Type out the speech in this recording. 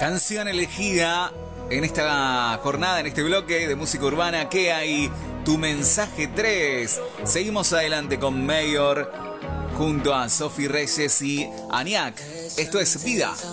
Canción elegida en esta jornada, en este bloque de música urbana. ¿Qué hay? Tu mensaje 3. Seguimos adelante con Mayor junto a Sophie Reyes y Aniak. Esto es Vida.